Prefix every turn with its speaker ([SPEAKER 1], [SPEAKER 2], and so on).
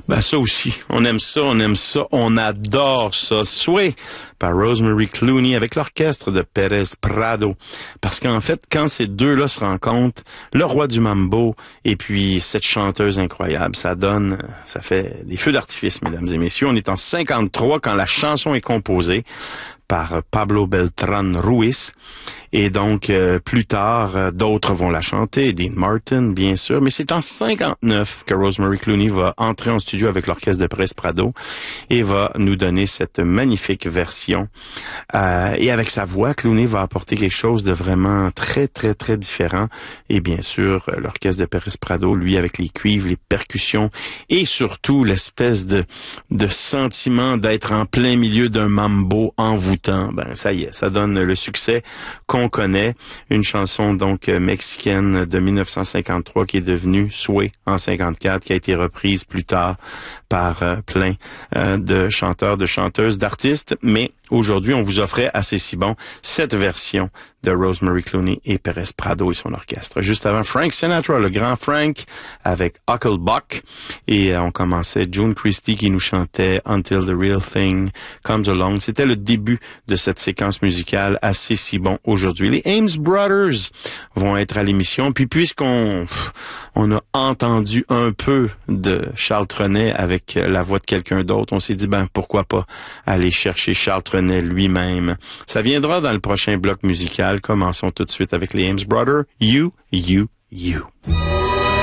[SPEAKER 1] Ben ça aussi, on aime ça, on adore ça. Sway par Rosemary Clooney avec l'orchestre de Pérez Prado. Parce qu'en fait, quand ces deux-là se rencontrent, le roi du mambo et puis cette chanteuse incroyable, ça fait des feux d'artifice, mesdames et messieurs. On est en 53 quand la chanson est composée par Pablo Beltrán Ruiz. Et donc, plus tard, d'autres vont la chanter, Dean Martin, bien sûr. Mais c'est en 59 que Rosemary Clooney va entrer en studio avec l'orchestre de Pérez Prado et va nous donner cette magnifique version. Et avec sa voix, Clooney va apporter quelque chose de vraiment très, très, très différent. Et bien sûr, l'orchestre de Pérez Prado, lui, avec les cuivres, les percussions et surtout l'espèce de sentiment d'être en plein milieu d'un mambo envoûtant. Ben, ça y est, ça donne le succès qu'on connaît, une chanson donc mexicaine de 1953 qui est devenue Sway en 54, qui a été reprise plus tard par plein de chanteurs, de chanteuses, d'artistes, mais aujourd'hui on vous offrait assez si bon cette version de Rosemary Clooney et Pérez Prado et son orchestre. Juste avant, Frank Sinatra, le grand Frank, avec Hucklebuck, et on commençait June Christy qui nous chantait Until the Real Thing Comes Along. C'était le début de cette séquence musicale assez si bon aujourd'hui. Les Ames Brothers vont être à l'émission, puis puisqu'on a entendu un peu de Charles Trenet avec la voix de quelqu'un d'autre, on s'est dit, pourquoi pas aller chercher Charles Trenet lui-même. Ça viendra dans le prochain bloc musical. Commençons tout de suite avec les Ames Brothers. You, You, You.